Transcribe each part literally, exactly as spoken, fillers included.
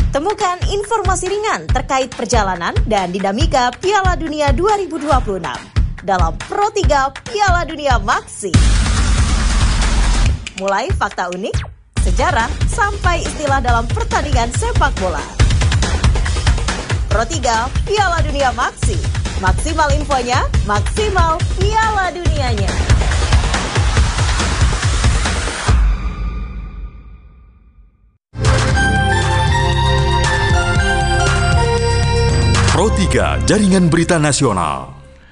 Temukan informasi ringan terkait perjalanan dan dinamika Piala Dunia dua ribu dua puluh enam dalam Pro tiga Piala Dunia Maxi. Mulai fakta unik, sejarah, sampai istilah dalam pertandingan sepak bola. Pro tiga Piala Dunia Maxi. Maksimal infonya, maksimal Piala Dunianya. Pro tiga Jaringan Berita Nasional.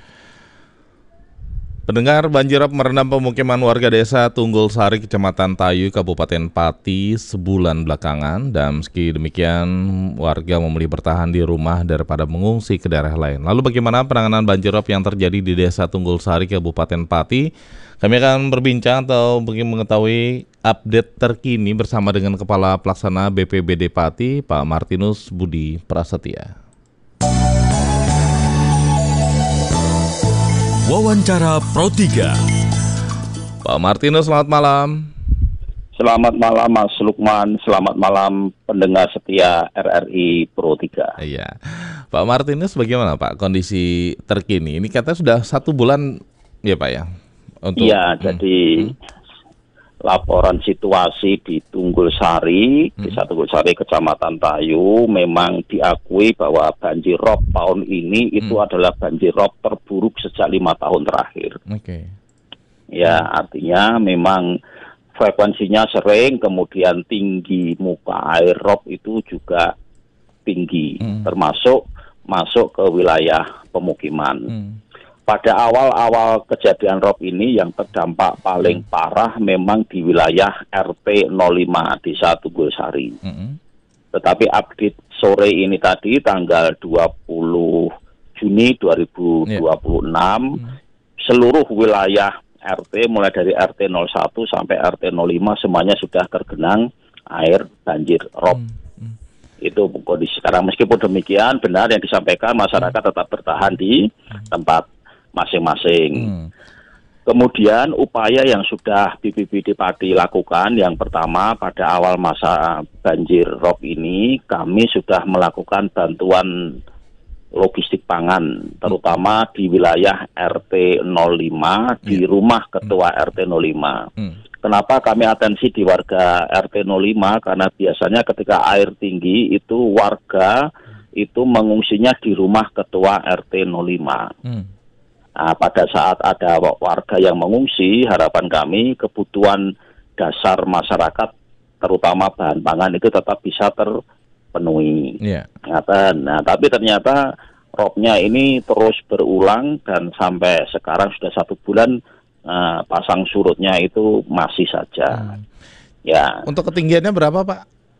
Pendengar, banjirop merendam pemukiman warga desa Tunggul Sari, Kecamatan Tayu, Kabupaten Pati sebulan belakangan. Dan meski demikian, warga memilih bertahan di rumah daripada mengungsi ke daerah lain. Lalu bagaimana penanganan banjirop yang terjadi di desa Tunggul Sari, Kabupaten Pati? Kami akan berbincang atau mengetahui update terkini bersama dengan Kepala Pelaksana B P B D Pati, Pak Martinus Budi Prasetya. Wawancara Pro tiga. Pak Martinus, selamat malam. Selamat malam Mas Lukman, selamat malam pendengar setia R R I Pro tiga. Iya, Pak Martinus, bagaimana Pak kondisi terkini? Ini katanya sudah satu bulan ya Pak ya? Untuk... Iya, hmm. jadi hmm. laporan situasi di Tunggul Sari, hmm. Desa Tunggul Sari, Kecamatan Tayu, memang diakui bahwa banjir rob tahun ini itu hmm. adalah banjir rob terburuk sejak lima tahun terakhir. Oke. Okay. Ya, artinya memang frekuensinya sering, kemudian tinggi muka air rob itu juga tinggi, hmm. termasuk masuk ke wilayah pemukiman. Hmm. Pada awal-awal kejadian rob ini yang terdampak paling parah memang di wilayah R T nol lima Desa Tunggul Sari. Mm-hmm. Tetapi update sore ini tadi tanggal dua puluh Juni dua ribu dua puluh enam, yeah. seluruh wilayah R T mulai dari R T nol satu sampai R T nol lima semuanya sudah tergenang air banjir rob. Mm-hmm. Itu kondisi sekarang. Meskipun demikian, benar yang disampaikan, masyarakat tetap bertahan di tempat masing-masing. Hmm. Kemudian upaya yang sudah B P B D Pati lakukan, yang pertama pada awal masa banjir rob ini kami sudah melakukan bantuan logistik pangan, terutama hmm. di wilayah R T nol lima, di yeah. rumah ketua hmm. R T nol lima. Hmm. Kenapa kami atensi di warga R T nol lima? Karena biasanya ketika air tinggi itu warga itu mengungsinya di rumah ketua R T nol lima. Hmm. Nah, pada saat ada warga yang mengungsi, harapan kami kebutuhan dasar masyarakat, terutama bahan pangan itu tetap bisa terpenuhi. Yeah. Nah, tapi ternyata robnya ini terus berulang dan sampai sekarang sudah satu bulan uh, pasang surutnya itu masih saja. Hmm. Ya. Untuk ketinggiannya berapa, Pak?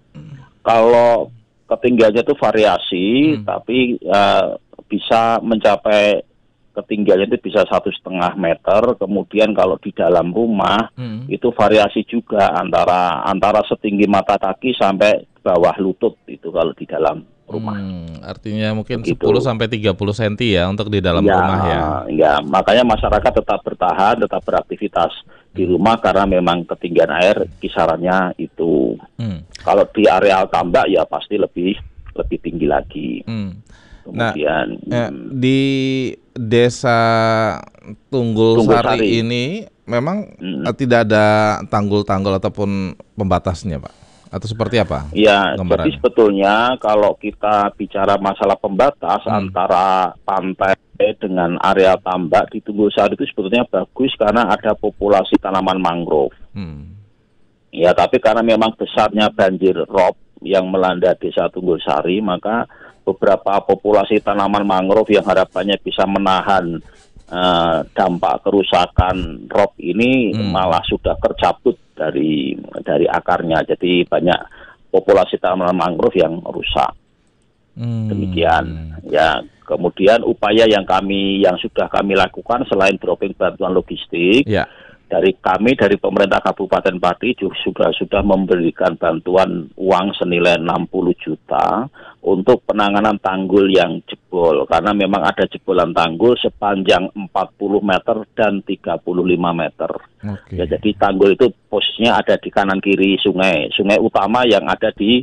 Kalau ketinggiannya itu variasi, hmm. tapi uh, bisa mencapai ketinggiannya itu bisa satu setengah meter. Kemudian kalau di dalam rumah hmm. itu variasi juga antara antara setinggi mata kaki sampai bawah lutut itu kalau di dalam rumah. Hmm, artinya mungkin begitu. sepuluh sampai tiga puluh sentimeter ya untuk di dalam ya, rumah ya. Ya, makanya masyarakat tetap bertahan, tetap beraktivitas di rumah karena memang ketinggian air kisarannya itu. Hmm. Kalau di areal tambak ya pasti lebih lebih tinggi lagi. Hmm. Kemudian nah, eh, di Desa Tunggul, Tunggul Sari, Sari ini memang hmm. tidak ada tanggul-tanggul ataupun pembatasnya, Pak? Atau seperti apa? Ya, jadi sebetulnya kalau kita bicara masalah pembatas hmm. antara pantai dengan area tambak di Tunggul Sari itu sebetulnya bagus karena ada populasi tanaman mangrove. Hmm. Ya, tapi karena memang besarnya banjir rob yang melanda Desa Tunggul Sari, maka beberapa populasi tanaman mangrove yang harapannya bisa menahan uh, dampak kerusakan rob ini hmm. malah sudah tercabut dari dari akarnya. Jadi banyak populasi tanaman mangrove yang rusak. Hmm. Demikian. Ya, kemudian upaya yang kami yang sudah kami lakukan selain dropping bantuan logistik, ya. Dari kami dari pemerintah Kabupaten Pati juga sudah sudah memberikan bantuan uang senilai enam puluh juta untuk penanganan tanggul yang jebol, karena memang ada jebolan tanggul sepanjang empat puluh meter dan tiga puluh lima meter. Okay. Ya, jadi tanggul itu posisinya ada di kanan kiri sungai, sungai utama yang ada di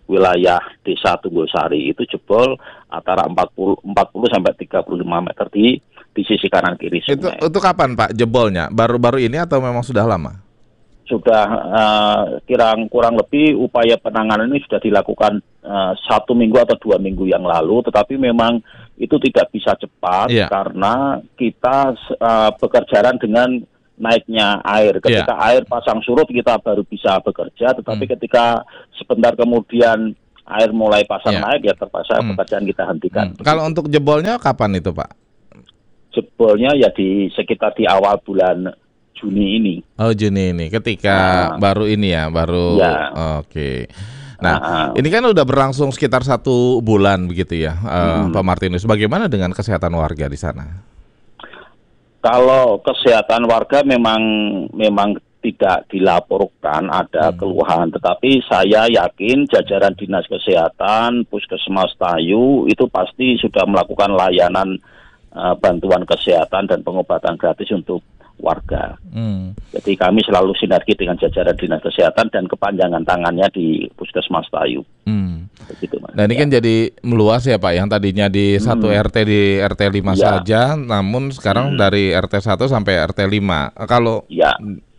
wilayah Desa Tunggulsari itu jebol antara empat puluh sampai tiga puluh lima meter di di sisi kanan kiri sungai. Itu, itu kapan Pak jebolnya? Baru-baru ini atau memang sudah lama? Sudah uh, kira kurang lebih upaya penanganan ini sudah dilakukan uh, satu minggu atau dua minggu yang lalu, tetapi memang itu tidak bisa cepat yeah. karena kita uh, bekerjaan dengan naiknya air. Ketika yeah. air pasang surut kita baru bisa bekerja, tetapi hmm. ketika sebentar kemudian air mulai pasang yeah. naik, ya terpaksa hmm. pekerjaan kita hentikan. Hmm. Kalau untuk jebolnya kapan itu Pak? Jebolnya ya di sekitar di awal bulan Juni ini. Oh Juni ini, ketika nah, baru ini ya, baru. Ya. Oke. Okay. Nah, nah, ini kan udah berlangsung sekitar satu bulan begitu ya, uh, hmm. Pak Martinus. Bagaimana dengan kesehatan warga di sana? Kalau kesehatan warga memang memang tidak dilaporkan ada hmm. keluhan, tetapi saya yakin jajaran dinas kesehatan, Puskesmas Tayu itu pasti sudah melakukan layanan uh, bantuan kesehatan dan pengobatan gratis untuk warga. Hmm. Jadi kami selalu sinergi dengan jajaran dinas kesehatan dan kepanjangan tangannya di Puskesmas Tayu. Hmm. Begitu, Mas. Nah ini ya. Kan jadi meluas ya Pak, yang tadinya di hmm. satu R T di R T lima ya. saja, namun sekarang hmm. dari R T satu sampai R T lima. Kalau ya.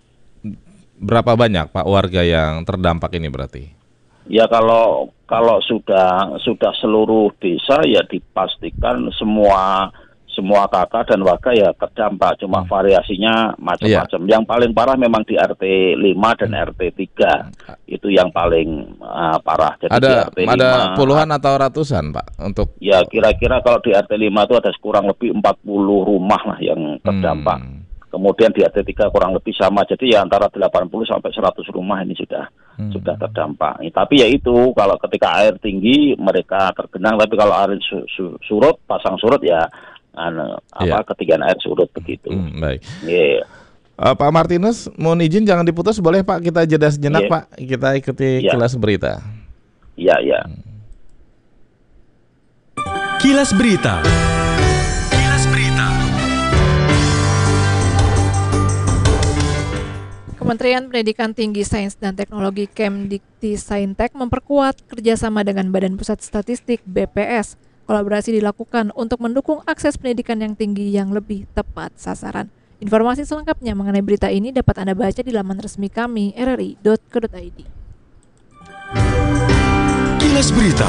berapa banyak Pak warga yang terdampak ini berarti? Ya kalau kalau sudah sudah seluruh desa ya dipastikan semua semua kakak dan warga ya terdampak, cuma hmm. variasinya macam-macam. Yeah. Yang paling parah memang di R T lima dan R T tiga, itu yang paling uh, parah. Jadi ada, di R T lima, ada puluhan atau ratusan Pak untuk? Ya kira-kira kalau di R T lima itu ada kurang lebih empat puluh rumah lah yang terdampak. Hmm. Kemudian di R T tiga kurang lebih sama, jadi ya antara delapan puluh sampai seratus rumah ini sudah hmm. sudah terdampak. Tapi ya itu kalau ketika air tinggi mereka tergenang, tapi kalau air su- su- surut, pasang surut ya Anu, apa yeah. ketinggian air surut begitu. Hmm, baik. Yeah. Uh, Pak Martinus, mohon izin jangan diputus, boleh Pak kita jeda sejenak yeah. Pak, kita ikuti yeah. Kilas Berita. Iya yeah, ya. Yeah. Hmm. Kilas Berita. Kilas Berita. Kementerian Pendidikan Tinggi Sains dan Teknologi Kemdikti-Saintek memperkuat kerjasama dengan Badan Pusat Statistik B P S. Kolaborasi dilakukan untuk mendukung akses pendidikan yang tinggi yang lebih tepat sasaran. Informasi selengkapnya mengenai berita ini dapat Anda baca di laman resmi kami r r i dot co dot i d. Kilas Berita.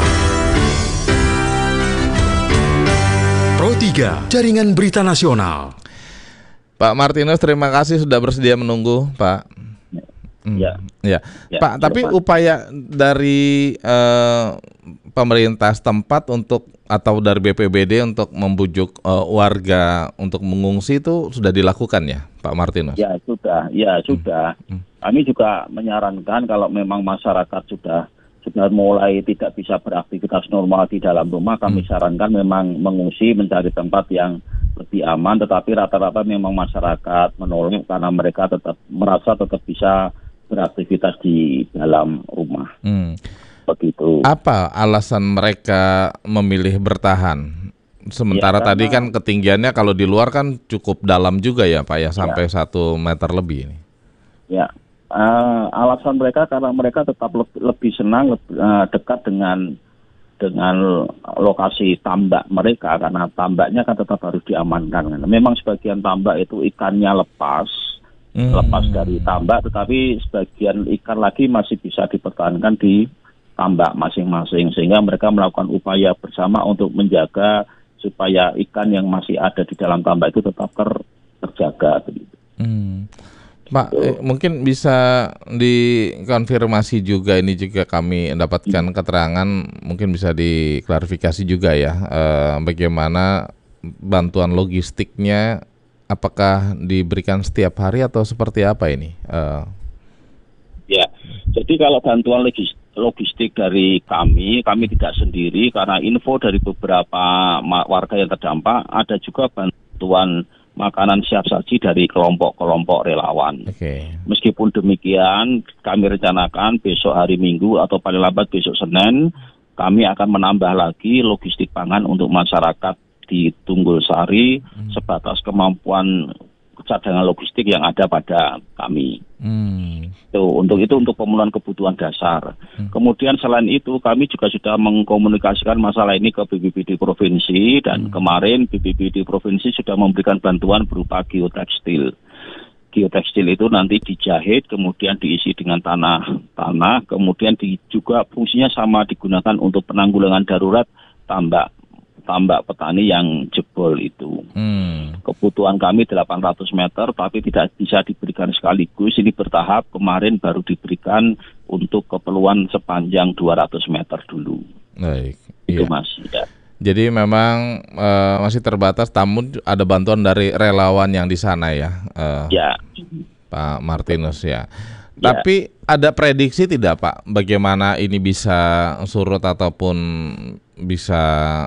Pro tiga, Jaringan Berita Nasional. Pak Martinus, terima kasih sudah bersedia menunggu, Pak. Hmm. Ya. ya, ya, Pak. Ya, tapi Pak. Upaya dari uh, pemerintah setempat untuk atau dari B P B D untuk membujuk uh, warga untuk mengungsi itu sudah dilakukan ya, Pak Martinus? Ya sudah, ya sudah. Hmm. Kami juga menyarankan kalau memang masyarakat sudah sudah mulai tidak bisa beraktivitas normal di dalam rumah, kami hmm. sarankan memang mengungsi mencari tempat yang lebih aman. Tetapi rata-rata memang masyarakat menolak karena mereka tetap merasa tetap bisa beraktivitas di dalam rumah. Hmm. Begitu. Apa alasan mereka memilih bertahan? Sementara ya, tadi kan ketinggiannya kalau di luar kan cukup dalam juga ya Pak ya, sampai ya. satu meter lebih ini. Ya, uh, alasan mereka karena mereka tetap lebih, lebih senang lebih, uh, dekat dengan dengan lokasi tambak mereka, karena tambaknya kan tetap harus diamankan. Memang sebagian tambak itu ikannya lepas. Hmm. lepas dari tambak, tetapi sebagian ikan lagi masih bisa dipertahankan di tambak masing-masing, sehingga mereka melakukan upaya bersama untuk menjaga supaya ikan yang masih ada di dalam tambak itu tetap ter- terjaga. Hmm. Pak, eh, mungkin bisa dikonfirmasi juga, ini juga kami dapatkan hmm. keterangan, mungkin bisa diklarifikasi juga ya, eh, bagaimana bantuan logistiknya. Apakah diberikan setiap hari atau seperti apa ini? Uh... Ya, jadi kalau bantuan logistik, logistik dari kami, kami tidak sendiri karena info dari beberapa warga yang terdampak, ada juga bantuan makanan siap saji dari kelompok-kelompok relawan. Okay. Meskipun demikian, kami rencanakan besok hari Minggu atau paling lambat besok Senin, kami akan menambah lagi logistik pangan untuk masyarakat di Tunggulsari hmm. sebatas kemampuan cadangan logistik yang ada pada kami. Hmm. Tuh, untuk itu untuk pemenuhan kebutuhan dasar. Hmm. Kemudian selain itu kami juga sudah mengkomunikasikan masalah ini ke B P B D provinsi dan Hmm. kemarin B P B D provinsi sudah memberikan bantuan berupa geotekstil. Geotekstil itu nanti dijahit, kemudian diisi dengan tanah-tanah, kemudian di, juga fungsinya sama digunakan untuk penanggulangan darurat tambak tambak petani yang jebol itu. Hmm. Kebutuhan kami delapan ratus meter, tapi tidak bisa diberikan sekaligus. Ini bertahap, kemarin baru diberikan untuk keperluan sepanjang dua ratus meter dulu. Baik. Itu Iya. Mas. Ya. Jadi memang eh, masih terbatas, namun ada bantuan dari relawan yang di sana ya, eh, ya. Pak Martinus ya. Ya. Tapi ada prediksi tidak Pak, bagaimana ini bisa surut ataupun bisa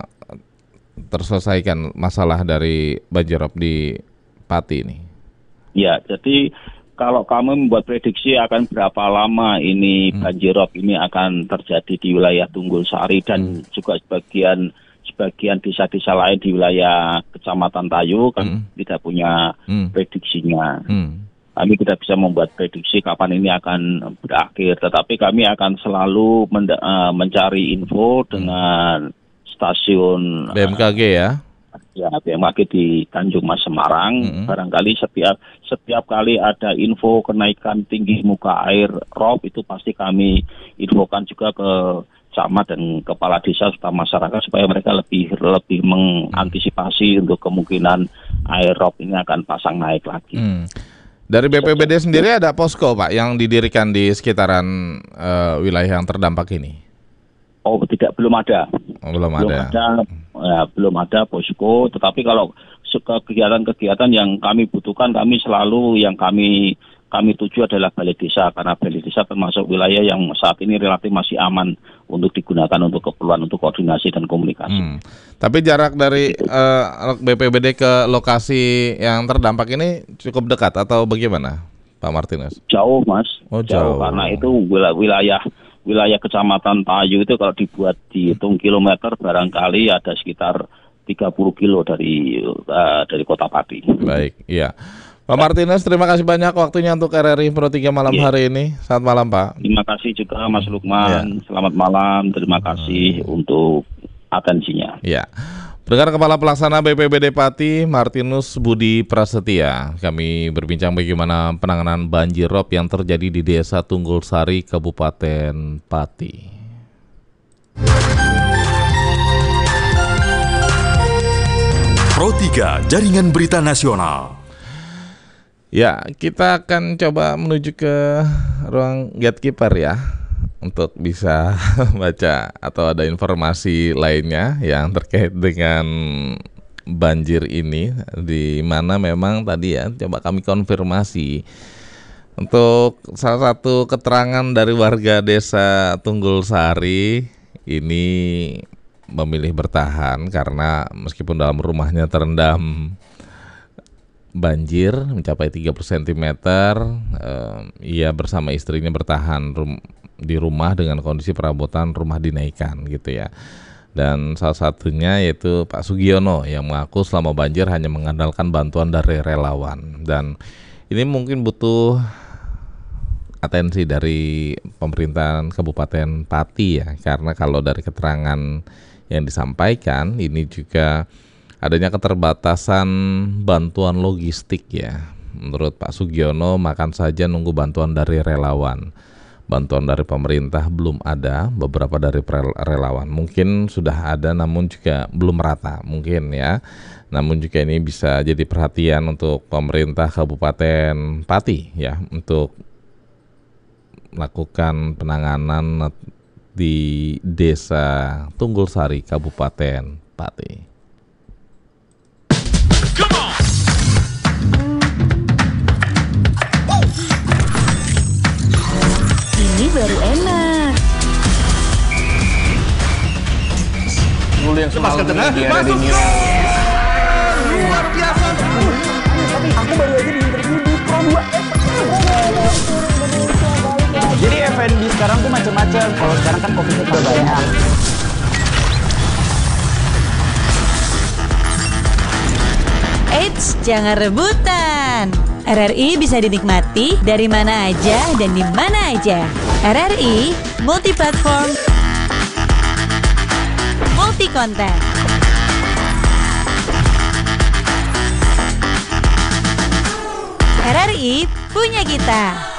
terselesaikan masalah dari banjirop di Pati ini? Ya, jadi kalau kami membuat prediksi akan berapa lama ini Hmm. banjirop ini akan terjadi di wilayah Tunggul Sari dan Hmm. juga sebagian sebagian desa-desa lain di wilayah Kecamatan Tayu kan Hmm. tidak punya Hmm. prediksinya. Hmm. Kami tidak bisa membuat prediksi kapan ini akan berakhir, tetapi kami akan selalu menda- uh, mencari info dengan stasiun B M K G ya? ya B M K G di Tanjung Mas Semarang. Mm-hmm. Barangkali setiap setiap kali ada info kenaikan tinggi muka air rob itu pasti kami infokan juga ke camat dan kepala desa serta masyarakat supaya mereka lebih lebih mengantisipasi untuk kemungkinan air rob ini akan pasang naik lagi. Hmm. Dari B P B D sendiri ada posko Pak yang didirikan di sekitaran uh, wilayah yang terdampak ini? Oh tidak, belum ada. Oh, belum, belum ada. ada, ya, belum ada posko. Tetapi kalau suka kegiatan-kegiatan yang kami butuhkan, kami selalu yang kami kami tuju adalah balai desa, karena balai desa termasuk wilayah yang saat ini relatif masih aman untuk digunakan untuk keperluan untuk koordinasi dan komunikasi. Hmm. Tapi jarak dari uh, B P B D ke lokasi yang terdampak ini cukup dekat atau bagaimana, Pak Martinus? Jauh, Mas. Oh, jauh. Karena itu wil- wilayah wilayah Kecamatan Tayu itu kalau dibuat dihitung kilometer barangkali ada sekitar tiga puluh kilo dari uh, dari Kota Pati. Baik, iya. Pak Martinus, terima kasih banyak waktunya untuk R R I Pro tiga malam Yeah. hari ini. Selamat malam, Pak. Terima kasih juga Mas Lukman. Selamat malam. Terima kasih untuk atensinya. Ya. Pendengar Kepala Pelaksana B P B D Pati, Martinus Budi Prasetya, kami berbincang bagaimana penanganan banjir rob yang terjadi di Desa Tunggul Sari, Kabupaten Pati. Pro tiga Jaringan Berita Nasional. Ya, kita akan coba menuju ke ruang gatekeeper ya, untuk bisa baca atau ada informasi lainnya yang terkait dengan banjir ini, di mana memang tadi ya coba kami konfirmasi untuk salah satu keterangan dari warga desa Tunggul Sari ini memilih bertahan karena meskipun dalam rumahnya terendam banjir mencapai tiga puluh sentimeter, eh, ia bersama istrinya bertahan rum- di rumah dengan kondisi perabotan rumah dinaikkan gitu ya. Dan salah satunya yaitu Pak Sugiono yang mengaku selama banjir hanya mengandalkan bantuan dari relawan. Dan ini mungkin butuh atensi dari pemerintahan Kabupaten Pati ya, karena kalau dari keterangan yang disampaikan ini juga adanya keterbatasan bantuan logistik ya. Menurut Pak Sugiono, makan saja nunggu bantuan dari relawan. Bantuan dari pemerintah belum ada, beberapa dari relawan mungkin sudah ada namun juga belum merata mungkin ya. Namun juga ini bisa jadi perhatian untuk pemerintah Kabupaten Pati ya, untuk melakukan penanganan di Desa Tunggul Sari, Kabupaten Pati. Ini baru enak. Dulu yang semalam di era dini. Luar biasa. Aku baru aja diinterview di Pro dua. Jadi F and B sekarang tuh macam-macam. Kalau sekarang kan kopinya juga banyak. Eits, Eits, jangan rebutan. R R I bisa dinikmati dari mana aja dan di mana aja. R R I multi-platform, multi-konten. R R I punya kita.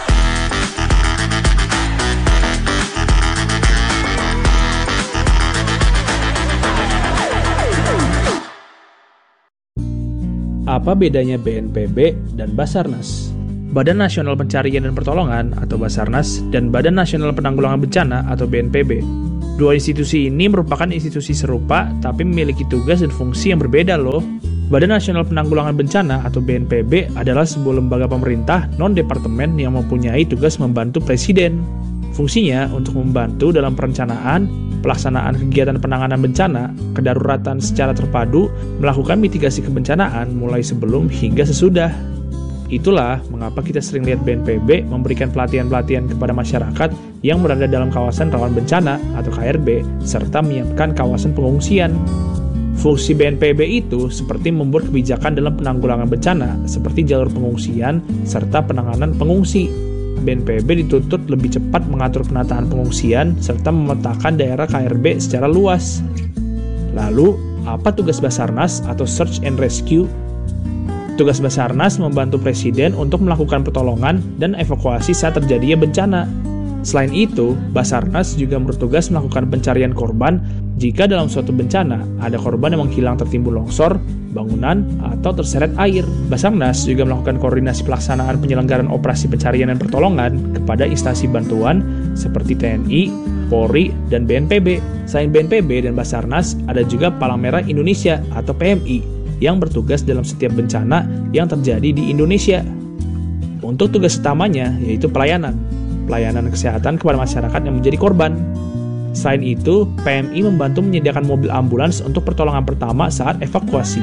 Apa bedanya B N P B dan Basarnas? Badan Nasional Pencarian dan Pertolongan atau Basarnas dan Badan Nasional Penanggulangan Bencana atau B N P B. Dua institusi ini merupakan institusi serupa tapi memiliki tugas dan fungsi yang berbeda loh. Badan Nasional Penanggulangan Bencana atau B N P B adalah sebuah lembaga pemerintah non-departemen yang mempunyai tugas membantu Presiden. Fungsinya untuk membantu dalam perencanaan, pelaksanaan kegiatan penanganan bencana, kedaruratan secara terpadu, melakukan mitigasi kebencanaan mulai sebelum hingga sesudah. Itulah mengapa kita sering lihat B N P B memberikan pelatihan-pelatihan kepada masyarakat yang berada dalam kawasan rawan bencana atau K R B, serta menyiapkan kawasan pengungsian. Fungsi B N P B itu seperti membuat kebijakan dalam penanggulangan bencana, seperti jalur pengungsian, serta penanganan pengungsi. B N P B dituntut lebih cepat mengatur penataan pengungsian serta memetakan daerah K R B secara luas. Lalu, apa tugas Basarnas atau Search and Rescue? Tugas Basarnas membantu Presiden untuk melakukan pertolongan dan evakuasi saat terjadinya bencana. Selain itu, Basarnas juga bertugas melakukan pencarian korban jika dalam suatu bencana ada korban yang menghilang tertimbun longsor, bangunan, atau terseret air. Basarnas juga melakukan koordinasi pelaksanaan penyelenggaraan operasi pencarian dan pertolongan kepada instansi bantuan seperti T N I, Polri, dan B N P B. Selain B N P B dan Basarnas, ada juga Palang Merah Indonesia atau P M I yang bertugas dalam setiap bencana yang terjadi di Indonesia. Untuk tugas utamanya yaitu pelayanan, pelayanan kesehatan kepada masyarakat yang menjadi korban. Selain itu, P M I membantu menyediakan mobil ambulans untuk pertolongan pertama saat evakuasi.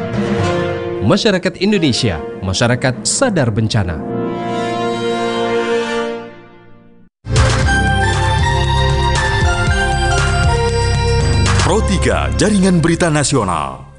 Masyarakat Indonesia, masyarakat sadar bencana. Pro tiga Jaringan Berita Nasional.